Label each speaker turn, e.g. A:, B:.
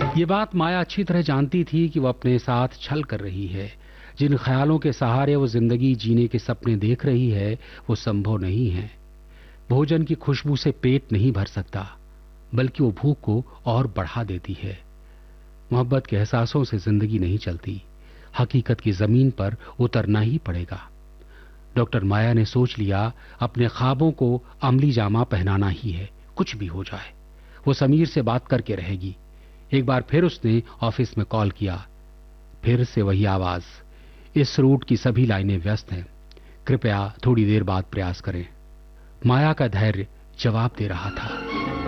A: ये बात माया अच्छी तरह जानती थी कि वो अपने साथ छल कर रही है। जिन ख्यालों के सहारे वो जिंदगी जीने के सपने देख रही है वो संभव नहीं है। भोजन की खुशबू से पेट नहीं भर सकता, बल्कि वो भूख को और बढ़ा देती है। मोहब्बत के एहसासों से जिंदगी नहीं चलती, हकीकत की जमीन पर उतरना ही पड़ेगा। डॉक्टर माया ने सोच लिया, अपने ख्वाबों को अमली जामा पहनाना ही है, कुछ भी हो जाए। वो समीर से बात करके रहेगी। एक बार फिर उसने ऑफिस में कॉल किया। फिर से वही आवाज, इस रूट की सभी लाइनें व्यस्त हैं, कृपया थोड़ी देर बाद प्रयास करें। माया का धैर्य जवाब दे रहा था।